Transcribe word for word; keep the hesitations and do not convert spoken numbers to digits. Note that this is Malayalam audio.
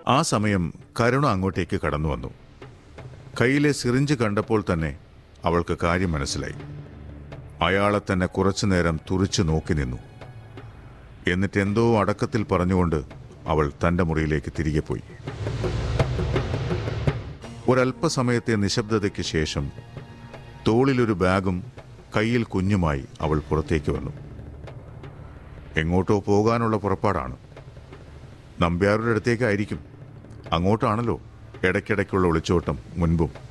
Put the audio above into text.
ആ സമയം കരുണ അങ്ങോട്ടേക്ക് കടന്നു വന്നു. കയ്യിലെ സിറിഞ്ച് കണ്ടപ്പോൾ തന്നെ അവൾക്ക് കാര്യം മനസ്സിലായി. അയാളെ തന്നെ കുറച്ചു നേരം തുറിച്ചു നോക്കി നിന്നു. എന്നിട്ട് എന്തോ അടക്കത്തിൽ പറഞ്ഞുകൊണ്ട് അവൾ തൻ്റെ മുറിയിലേക്ക് തിരികെ പോയി. ഒരല്പസമയത്തെ നിശബ്ദതയ്ക്ക് ശേഷം തോളിലൊരു ബാഗും കയ്യിൽ കുഞ്ഞുമായി അവൾ പുറത്തേക്ക് വന്നു. എങ്ങോട്ടോ പോകാനുള്ള പുറപ്പാടാണ്. നമ്പ്യാരുടെ അടുത്തേക്കായിരിക്കും. അങ്ങോട്ടാണല്ലോ ഇടയ്ക്കിടയ്ക്കുള്ള ഒളിച്ചോട്ടം മുൻപും.